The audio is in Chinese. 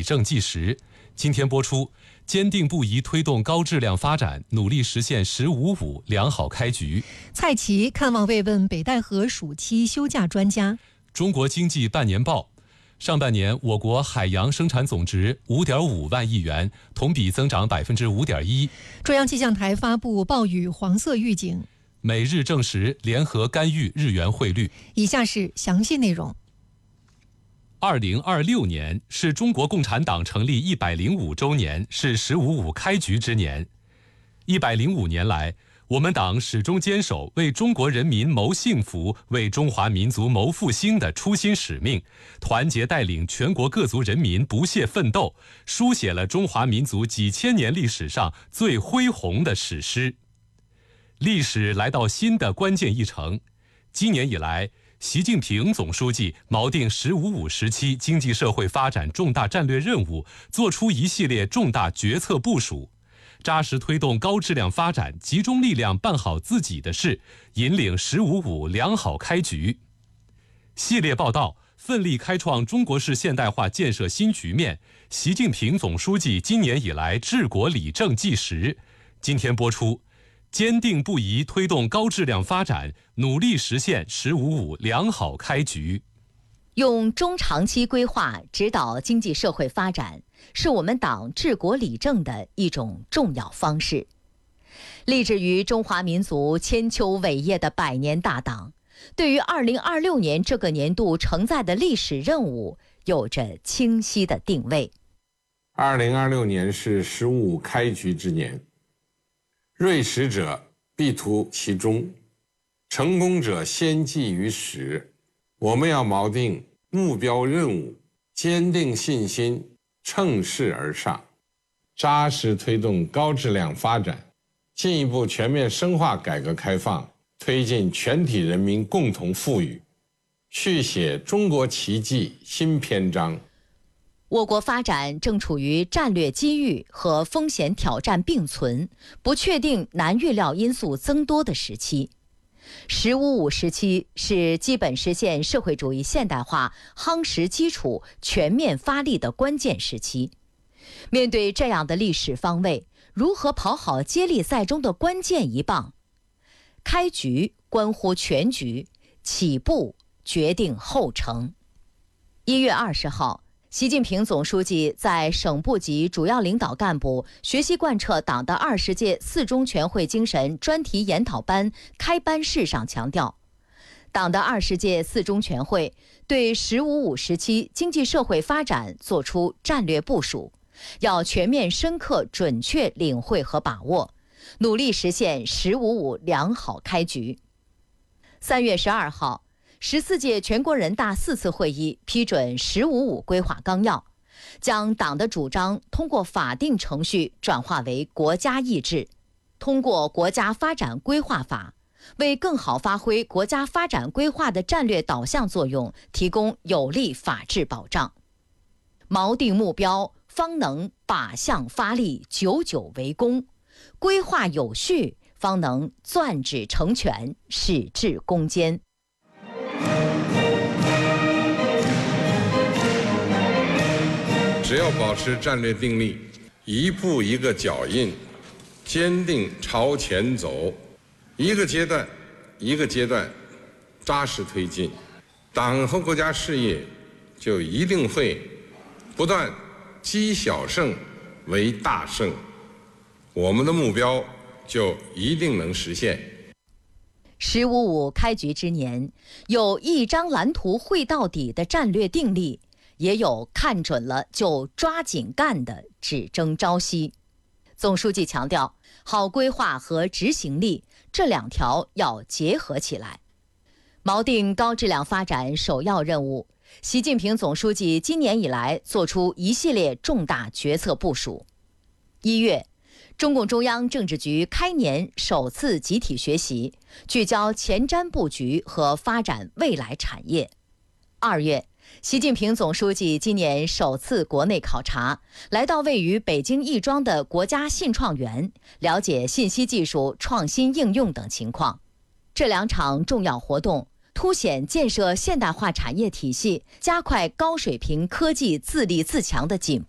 理政纪实。今天播出，坚定不移推动高质量发展，努力实现“十五五”良好开局。 蔡奇看望慰问北戴河暑期休假专家。 中国经济半年报，上半年我国海洋生产总值5.5万亿元，同比增长5.1%。 中央气象台发布暴雨黄色预警。 美日证实联合干预日元汇率。 以下是详细内容。 2026年是中国共产党成立105周年，是“十五五”开局之年。105年来，我们党始终坚守为中国人民谋幸福、为中华民族谋复兴的初心使命，团结带领全国各族人民不懈奋斗，书写了中华民族几千年历史上最恢宏的史诗。历史来到新的关键一程，今年以来，习近平总书记锚定“十五五”时期经济社会发展重大战略任务，作出一系列重大决策部署，扎实推动高质量发展，集中力量办好自己的事，引领“十五五”良好开局。系列报道奋力开创中国式现代化建设新局面，习近平总书记今年以来治国理政纪实。今天播出，坚定不移推动高质量发展，努力实现“十五五”良好开局。 用中长期规划指导经济社会发展，是我们党治国理政的一种重要方式。立志于中华民族千秋伟业的百年大党，对于2026年这个年度承载的历史任务有着清晰的定位。 2026年是“十五五”开局之年，锐实者必图其中，成功者先记于始。我们要锚定目标任务，坚定信心，乘势而上，扎实推动高质量发展，进一步全面深化改革开放，推进全体人民共同富裕，续写中国奇迹新篇章。 我国发展正处于战略机遇和风险挑战并存、不确定难预料因素增多的时期。“十五五”时期是基本实现社会主义现代化夯实基础、全面发力的关键时期。面对这样的历史方位，如何跑好接力赛中的关键一棒？开局关乎全局，起步决定后程。1月20号，习近平总书记在省部级主要领导干部学习贯彻党的20届四中全会精神专题研讨班开班式上强调，党的20届四中全会对“十五五”时期经济社会发展作出战略部署，要全面深刻准确领会和把握，努力实现“十五五”良好开局。3月12号，14届全国人大4次会议批准“十五五”规划纲要，将党的主张通过法定程序转化为国家意志，通过国家发展规划法，为更好发挥国家发展规划的战略导向作用提供有力法治保障。锚定目标，方能靶向发力，久久为功；规划有序，方能攥指成拳，矢志攻坚。 只要保持战略定力，一步一个脚印，坚定朝前走，一个阶段一个阶段扎实推进，党和国家事业就一定会不断积小胜为大胜，我们的目标就一定能实现。 “十五五”开局之年，有一张蓝图绘到底的战略定力，也有看准了就抓紧干的只争朝夕。总书记强调，好规划和执行力这两条要结合起来。锚定高质量发展首要任务，习近平总书记今年以来作出一系列重大决策部署。1月，中共中央政治局开年首次集体学习，聚焦前瞻布局和发展未来产业。2月，习近平总书记今年首次国内考察，来到位于北京亦庄的国家信创园，了解信息技术创新应用等情况。这两场重要活动凸显建设现代化产业体系、加快高水平科技自立自强的紧